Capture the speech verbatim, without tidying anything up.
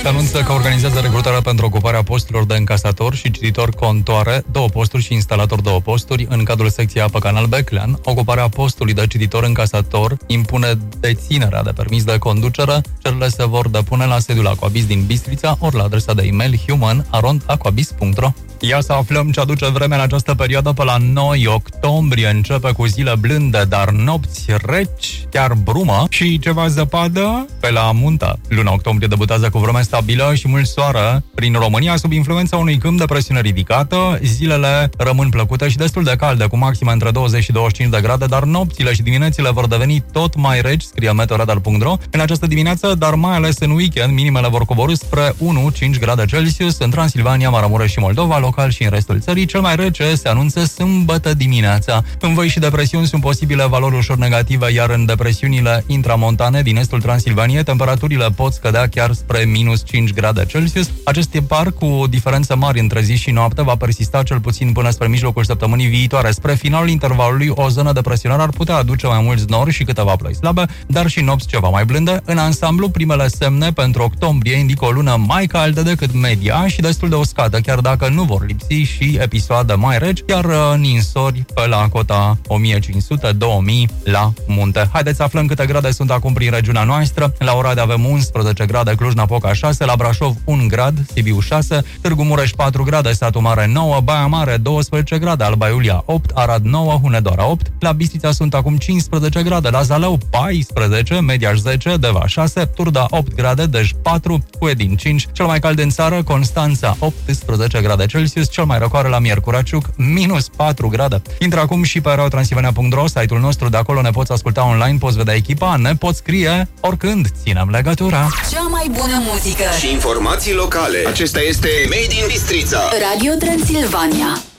Se anunță că organizează recrutarea pentru ocuparea posturilor de încasator și cititor contoare, două posturi și instalator două posturi în cadrul secției apă Canal Beclean. Ocuparea postului de cititor încasator impune deținerea de permis de conducere. Cererile se vor depune la sediul Aquabis din Bistrița, ori la adresa de e-mail human arond aquabis punct ro. Ia să aflăm ce aduce vremea în această perioadă. Pe la noi octombrie începe cu zile blânde, dar nopți reci, chiar brumă și ceva zăpadă pe la muntă. Luna octombrie debutează cu vreme stabilă și mult soare prin România, sub influența unui câmp de presiune ridicată. Zilele rămân plăcute și destul de calde, cu maxime între douăzeci și douăzeci și cinci de grade, dar nopțile și diminețile vor deveni tot mai reci, scrie meteoradar punct ro. În această dimineață, dar mai ales în weekend, minimele vor coborî spre unu cinci grade Celsius în Transilvania, Maramureș și Moldova, local și în restul țării. Cel mai rece se anunță sâmbătă dimineața. În văi și depresiuni sunt posibile valori ușor negative, iar în depresiunile intramontane din estul Transilvaniei, temperaturile pot scădea chiar spre minus cinci grade Celsius. Acest tipar, cu diferențe mari între zi și noapte, va persista cel puțin până spre mijlocul săptămânii viitoare. Spre finalul intervalului, o zonă de presionare ar putea aduce mai mulți nori și câteva ploi slabe, dar și nopți ceva mai blânde. În ansamblu, primele semne pentru octombrie indică o lună mai caldă decât media și destul de uscată, chiar dacă nu vor lipsi și episoade mai reci, iar ninsori pe la cota o mie cinci sute două mii la munte. Haideți să aflăm câte grade sunt acum prin regiunea noastră. La Oradea avem unsprezece grade, Cluj-Napoca șase, la Brașov un grad, Sibiu șase, Târgu Mureș patru grade, Satu Mare nouă, Baia Mare douăsprezece grade, Alba Iulia opt, Arad nouă, Hunedoara opt, la Bistrița sunt acum cincisprezece grade, la Zalău paisprezece, Mediaș zece, Deva șase, Turda opt grade, Dej patru, Huedin cinci, cel mai cald în țară, Constanța optsprezece grade Celsius, cel mai răcoare la Miercuraciuc, minus patru grade. Intră acum și pe radio transilvania punct ro, site-ul nostru, de acolo ne poți asculta online, poți vedea echipa, ne poți scrie oricând, ținem legătura. Cea mai bună muzică și informații locale. Acesta este Made in Bistrița. Radio Transilvania.